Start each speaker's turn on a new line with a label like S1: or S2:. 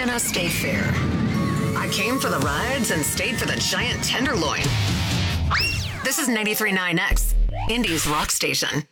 S1: Louisiana State Fair. I came for the rides and stayed for the giant tenderloin. This is 93.9X, Indy's rock station.